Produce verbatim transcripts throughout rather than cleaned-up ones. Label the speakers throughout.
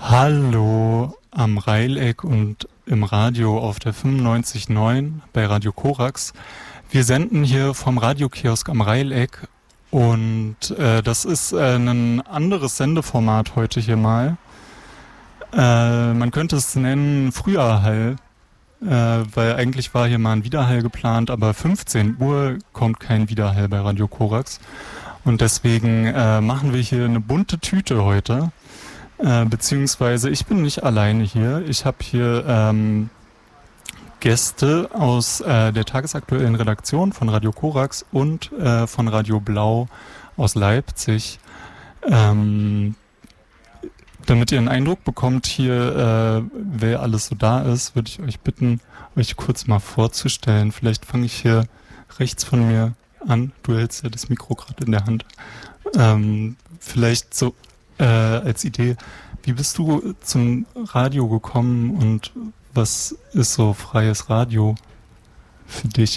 Speaker 1: Hallo am Reileck und im Radio auf der fünfundneunzig Komma neun bei Radio Korax. Wir senden hier vom Radiokiosk am Reileck und äh, das ist äh, ein anderes Sendeformat heute hier mal. Äh, man könnte es nennen Früherhall, äh, weil eigentlich war hier mal ein Widerhall geplant, aber fünfzehn Uhr kommt kein Widerhall bei Radio Korax und deswegen äh, machen wir hier eine bunte Tüte heute. Äh, beziehungsweise ich bin nicht alleine hier. Ich habe hier ähm, Gäste aus äh, der tagesaktuellen Redaktion von Radio Korax und äh, von Radio Blau aus Leipzig. Ähm, damit ihr einen Eindruck bekommt hier, äh, wer alles so da ist, würde ich euch bitten, euch kurz mal vorzustellen. Vielleicht fange ich hier rechts von mir an. Du hältst ja das Mikro gerade in der Hand. Ähm, vielleicht so Äh, als Idee, wie bist du zum Radio gekommen und was ist so freies Radio für dich?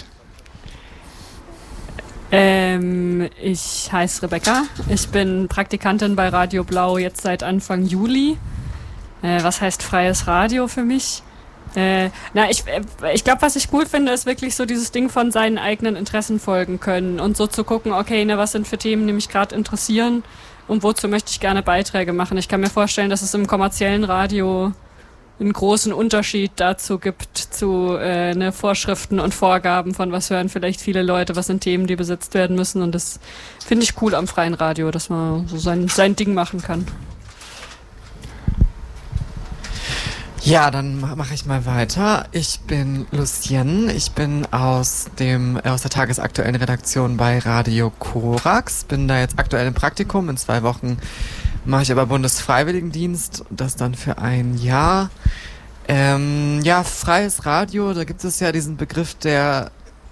Speaker 2: Ähm, ich heiße Rebecca, ich bin Praktikantin bei Radio Blau jetzt seit Anfang Juli. Äh, was heißt freies Radio für mich? Äh, na, ich, ich glaube, was ich cool finde, ist wirklich so dieses Ding von seinen eigenen Interessen folgen können und so zu gucken, okay, ne, was sind für Themen, die mich gerade interessieren und wozu möchte ich gerne Beiträge machen. Ich kann mir vorstellen, dass es im kommerziellen Radio einen großen Unterschied dazu gibt, zu äh, ne, Vorschriften und Vorgaben von was hören vielleicht viele Leute, was sind Themen, die besetzt werden müssen und das finde ich cool am freien Radio, dass man so sein, sein Ding machen kann.
Speaker 3: Ja, dann mache ich mal weiter. Ich bin Lucienne. Ich bin aus dem aus der tagesaktuellen Redaktion bei Radio Korax. Bin da jetzt aktuell im Praktikum. In zwei Wochen mache ich aber Bundesfreiwilligendienst. Das dann für ein Jahr. Ähm, ja, freies Radio. Da gibt es ja diesen Begriff der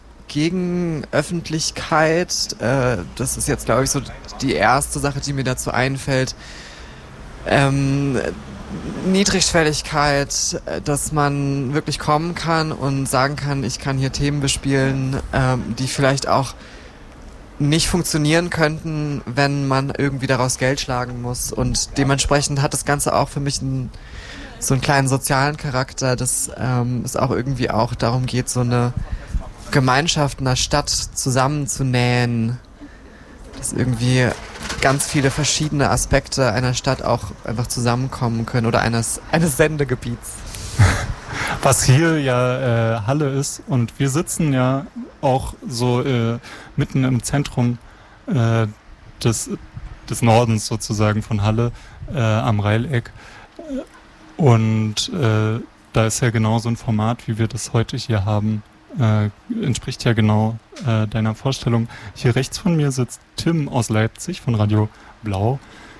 Speaker 3: Gegenöffentlichkeit. Äh, das ist jetzt, glaube ich, so die erste Sache, die mir dazu einfällt. Ähm... Niedrigschwelligkeit, dass man wirklich kommen kann und sagen kann, ich kann hier Themen bespielen, ähm, die vielleicht auch nicht funktionieren könnten, wenn man irgendwie daraus Geld schlagen muss. Und dementsprechend hat das Ganze auch für mich einen, so einen kleinen sozialen Charakter, dass ähm, es auch irgendwie auch darum geht, so eine Gemeinschaft einer Stadt zusammenzunähen, dass irgendwie ganz viele verschiedene Aspekte einer Stadt auch einfach zusammenkommen können oder eines, eines Sendegebiets.
Speaker 1: Was hier ja äh, Halle ist und wir sitzen ja auch so äh, mitten im Zentrum äh, des, des Nordens sozusagen von Halle äh, am Reileck und äh, da ist ja genau so ein Format, wie wir das heute hier haben, äh, entspricht ja genau äh, deiner Vorstellung. Hier rechts von mir sitzt Tim aus Leipzig von Radio Blau.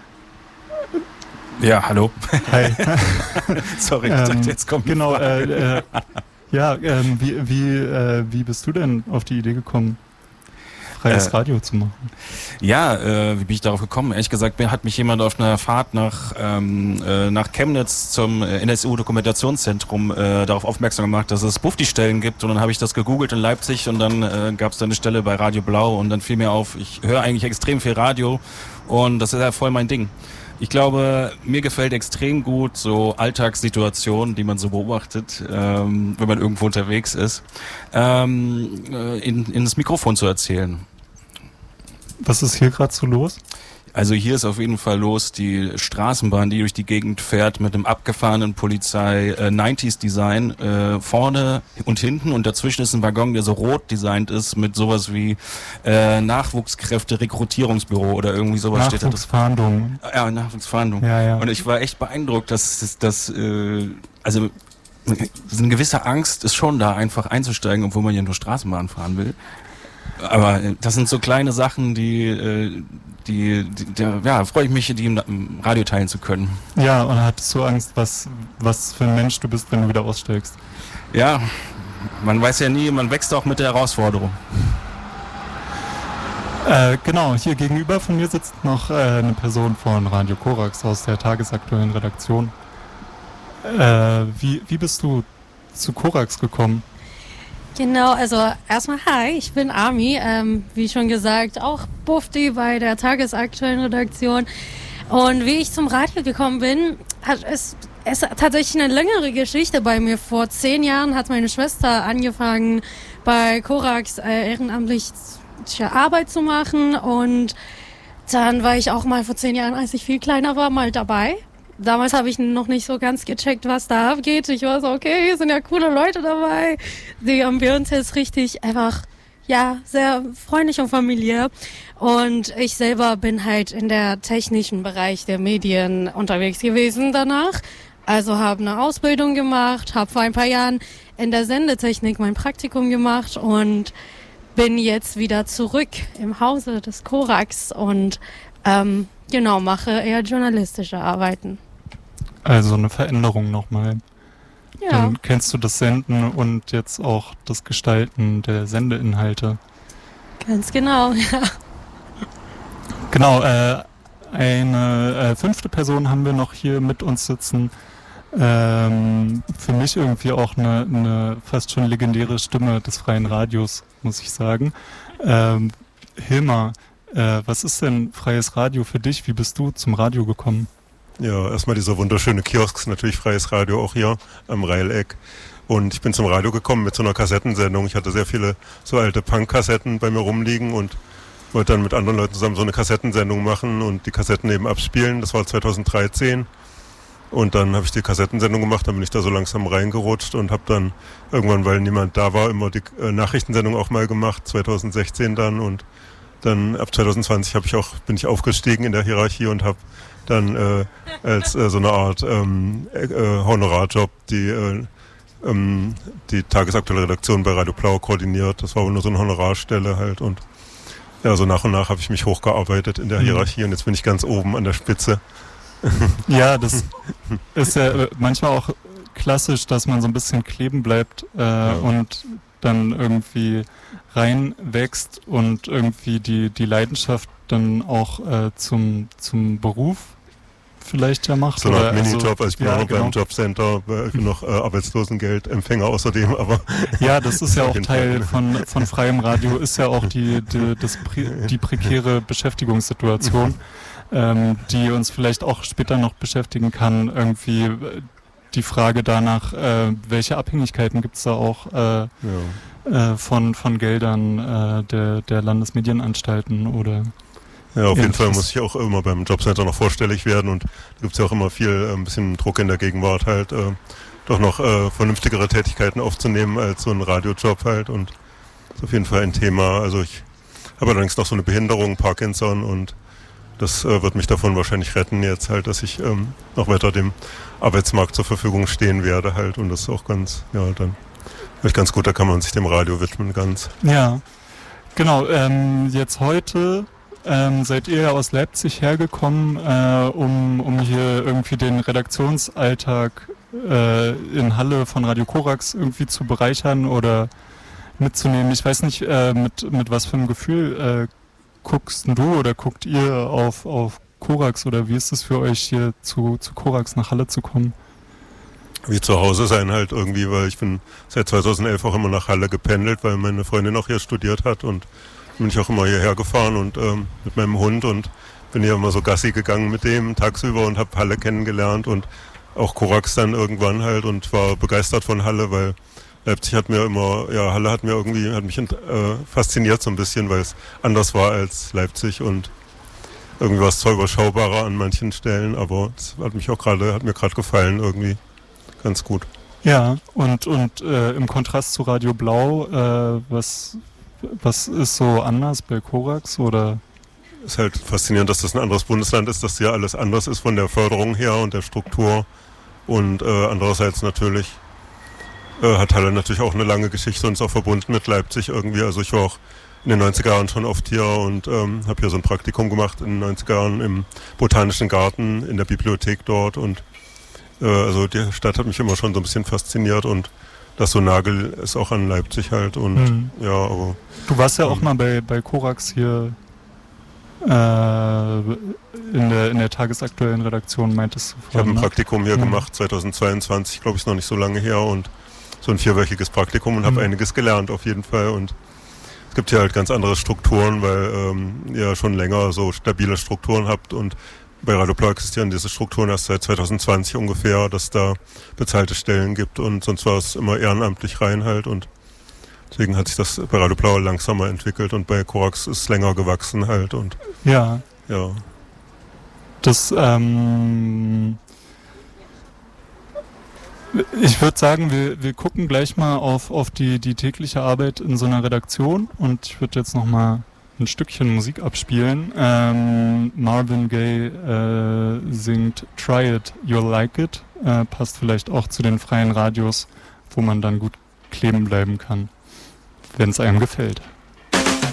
Speaker 4: Ja, hallo.
Speaker 1: Hi.
Speaker 4: Sorry, ich
Speaker 1: ähm,
Speaker 4: dachte, jetzt kommt
Speaker 1: Genau, äh, äh, ja, ähm, wie, wie, äh, wie bist du denn auf die Idee gekommen, freies äh, Radio zu machen?
Speaker 4: Ja, äh, wie bin ich darauf gekommen? Ehrlich gesagt, hat mich jemand auf einer Fahrt nach ähm, äh, nach Chemnitz zum äh, N S U-Dokumentationszentrum äh, darauf aufmerksam gemacht, dass es Bufdi-Stellen gibt und dann habe ich das gegoogelt in Leipzig und dann äh, gab es da eine Stelle bei Radio Blau und dann fiel mir auf, ich höre eigentlich extrem viel Radio und das ist ja voll mein Ding. Ich glaube, mir gefällt extrem gut so Alltagssituationen, die man so beobachtet, ähm, wenn man irgendwo unterwegs ist, ähm, in, in das Mikrofon zu erzählen.
Speaker 1: Was ist hier gerade so los?
Speaker 4: Also hier ist auf jeden Fall los die Straßenbahn, die durch die Gegend fährt mit einem abgefahrenen Polizei äh, neunziger Design äh, vorne und hinten und dazwischen ist ein Waggon, der so rot designt ist mit sowas wie äh, Nachwuchskräfte Rekrutierungsbüro oder irgendwie sowas steht da.
Speaker 1: Nachwuchsfahndung.
Speaker 4: Ja, Nachwuchsfahndung.
Speaker 1: Ja, ja.
Speaker 4: Und ich war echt beeindruckt, dass das, das äh, also eine gewisse Angst ist schon da, einfach einzusteigen, obwohl man ja nur Straßenbahn fahren will. Aber das sind so kleine Sachen, die, die, die, die ja, freue ich mich, die im Radio teilen zu können.
Speaker 1: Ja, und hattest du Angst, was, was für ein Mensch du bist, wenn du wieder aussteigst?
Speaker 4: Ja, man weiß ja nie, man wächst auch mit der Herausforderung.
Speaker 1: Äh, genau, hier gegenüber von mir sitzt noch äh, eine Person von Radio Korax aus der tagesaktuellen Redaktion. Äh, wie, wie bist du zu Korax gekommen?
Speaker 5: Genau, also erstmal hi, ich bin Ami, ähm, wie schon gesagt, auch Bufdi bei der tagesaktuellen Redaktion. Und wie ich zum Radio gekommen bin, hat es, es ist tatsächlich eine längere Geschichte bei mir. Vor zehn Jahren hat meine Schwester angefangen, bei Korax äh, ehrenamtliche Arbeit zu machen. Und dann war ich auch mal vor zehn Jahren, als ich viel kleiner war, mal dabei. Damals habe ich noch nicht so ganz gecheckt, was da abgeht. Ich war so, okay, hier sind ja coole Leute dabei. Die Ambiente ist richtig einfach, ja, sehr freundlich und familiär. Und ich selber bin halt in der technischen Bereich der Medien unterwegs gewesen danach. Also habe eine Ausbildung gemacht, habe vor ein paar Jahren in der Sendetechnik mein Praktikum gemacht und bin jetzt wieder zurück im Hause des Korax und ähm, genau, mache eher journalistische Arbeiten.
Speaker 1: Also eine Veränderung nochmal.
Speaker 5: Ja.
Speaker 1: Dann kennst du das Senden und jetzt auch das Gestalten der Sendeinhalte.
Speaker 5: Ganz genau, ja.
Speaker 1: Genau, äh, eine äh, fünfte Person haben wir noch hier mit uns sitzen. Ähm, für mich irgendwie auch eine, eine fast schon legendäre Stimme des freien Radios, muss ich sagen. Ähm, Hilmar, äh, was ist denn freies Radio für dich? Wie bist du zum Radio gekommen?
Speaker 6: Ja, erstmal dieser wunderschöne Kiosk, natürlich freies Radio auch hier am Reileck. Und ich bin zum Radio gekommen mit so einer Kassettensendung. Ich hatte sehr viele so alte Punk-Kassetten bei mir rumliegen und wollte dann mit anderen Leuten zusammen so eine Kassettensendung machen und die Kassetten eben abspielen. Das war zweitausenddreizehn. Und dann habe ich die Kassettensendung gemacht, dann bin ich da so langsam reingerutscht und habe dann irgendwann, weil niemand da war, immer die äh, Nachrichtensendung auch mal gemacht, zweitausendsechzehn dann. Und dann ab zweitausendzwanzig habe ich auch, bin ich aufgestiegen in der Hierarchie und habe dann äh, als äh, so eine Art ähm, äh, Honorarjob die, äh, ähm, die tagesaktuelle Redaktion bei Radio Blau koordiniert. Das war aber nur so eine Honorarstelle halt und ja, so nach und nach habe ich mich hochgearbeitet in der Hierarchie und jetzt bin ich ganz oben an der Spitze.
Speaker 1: Ja, das ist ja manchmal auch klassisch, dass man so ein bisschen kleben bleibt äh, ja. und dann irgendwie reinwächst und irgendwie die, die Leidenschaft dann auch äh, zum, zum Beruf vielleicht ja macht.
Speaker 6: So eine Art Minijob, also ich bin
Speaker 1: ja,
Speaker 6: auch noch
Speaker 1: genau.
Speaker 6: beim Jobcenter, ich bin noch äh, Arbeitslosengeldempfänger außerdem, aber...
Speaker 1: Ja, das ist ja auch Teil von, von freiem Radio, ist ja auch die, die, das, die prekäre Beschäftigungssituation, ähm, die uns vielleicht auch später noch beschäftigen kann, irgendwie die Frage danach, äh, welche Abhängigkeiten gibt es da auch äh, ja. äh, von, von Geldern äh, der, der Landesmedienanstalten oder...
Speaker 6: Ja, auf jeden Fall muss ich auch immer beim Jobcenter noch vorstellig werden und da gibt es ja auch immer viel, äh, ein bisschen Druck in der Gegenwart halt, äh, doch noch äh, vernünftigere Tätigkeiten aufzunehmen als so ein Radiojob halt und das ist auf jeden Fall ein Thema. Also ich habe allerdings noch so eine Behinderung, Parkinson und das äh, wird mich davon wahrscheinlich retten jetzt halt, dass ich ähm, noch weiter dem Arbeitsmarkt zur Verfügung stehen werde halt und das ist auch ganz, ja, dann vielleicht ganz gut, da kann man sich dem Radio widmen ganz.
Speaker 1: Ja, genau, ähm, jetzt heute... Ähm, seid ihr ja aus Leipzig hergekommen, äh, um, um hier irgendwie den Redaktionsalltag äh, in Halle von Radio Korax irgendwie zu bereichern oder mitzunehmen? Ich weiß nicht, äh, mit, mit was für einem Gefühl äh, guckst du oder guckt ihr auf, auf Korax oder wie ist es für euch hier zu, zu Korax nach Halle zu kommen?
Speaker 6: Wie zu Hause sein halt irgendwie, weil ich bin seit zweitausendelf auch immer nach Halle gependelt, weil meine Freundin auch hier studiert hat und bin ich auch immer hierher gefahren und ähm, mit meinem Hund und bin hier immer so Gassi gegangen mit dem tagsüber und habe Halle kennengelernt und auch Korax dann irgendwann halt und war begeistert von Halle, weil Leipzig hat mir immer, ja, Halle hat mir irgendwie, hat mich äh, fasziniert so ein bisschen, weil es anders war als Leipzig und irgendwie war es zwar überschaubarer an manchen Stellen, aber es hat mich auch gerade, hat mir gerade gefallen irgendwie ganz gut.
Speaker 1: Ja, und, und äh, im Kontrast zu Radio Blau, äh, was... Was ist so anders bei Korax oder?
Speaker 6: Es ist halt faszinierend, dass das ein anderes Bundesland ist, dass ja alles anders ist von der Förderung her und der Struktur und äh, andererseits natürlich äh, hat Halle natürlich auch eine lange Geschichte und ist auch verbunden mit Leipzig irgendwie. Also ich war auch in den neunziger Jahren schon oft hier und ähm, habe hier so ein Praktikum gemacht in den neunziger Jahren im Botanischen Garten, in der Bibliothek dort und äh, also die Stadt hat mich immer schon so ein bisschen fasziniert und das so Nagel ist auch an Leipzig halt und mhm. ja, aber...
Speaker 1: Du warst ja ähm, auch mal bei, bei Korax hier äh, in, der, in der tagesaktuellen Redaktion, meintest du?
Speaker 6: Ich habe ein Praktikum hier mhm. gemacht, zweitausendzweiundzwanzig, glaube ich, ist noch nicht so lange her und so ein vierwöchiges Praktikum und habe mhm. einiges gelernt auf jeden Fall und es gibt hier halt ganz andere Strukturen, weil ähm, ihr schon länger so stabile Strukturen habt und bei Radio Blau existieren diese Strukturen erst seit zweitausendzwanzig ungefähr, dass da bezahlte Stellen gibt und sonst war es immer ehrenamtlich rein halt und deswegen hat sich das bei Radio Blau langsamer entwickelt und bei Korax ist es länger gewachsen halt und
Speaker 1: ja.
Speaker 6: Ja.
Speaker 1: Das, ähm, ich würde sagen, wir, wir gucken gleich mal auf, auf die, die tägliche Arbeit in so einer Redaktion und ich würde jetzt nochmal ein Stückchen Musik abspielen. Ähm, Marvin Gaye äh, singt Try It, You'll Like It. Äh, passt vielleicht auch zu den freien Radios, wo man dann gut kleben bleiben kann, wenn es einem gefällt.